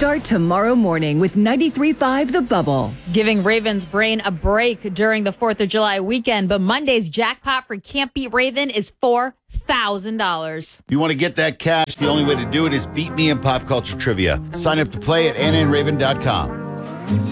start tomorrow morning with 93.5 The Bubble. Giving Raven's brain a break during the 4th of July weekend, but Monday's jackpot for Can't Beat Raven is $4,000. If you want to get that cash, the only way to do it is beat me in pop culture trivia. Sign up to play at AnnaandRaven.com.